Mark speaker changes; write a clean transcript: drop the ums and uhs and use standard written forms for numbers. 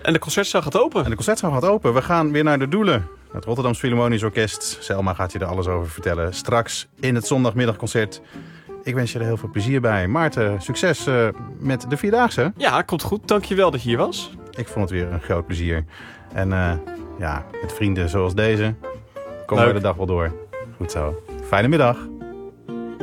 Speaker 1: En de concertzaal gaat open.
Speaker 2: En de concertzaal gaat open. We gaan weer naar de Doelen. Het Rotterdams Philharmonisch Orkest. Selma gaat je er alles over vertellen. Straks in het zondagmiddagconcert. Ik wens je er heel veel plezier bij. Maarten, succes met de Vierdaagse.
Speaker 1: Ja, komt goed. Dankjewel dat je hier was.
Speaker 2: Ik vond het weer een groot plezier. En met vrienden zoals deze komen we de dag wel door. Goed zo. Fijne middag.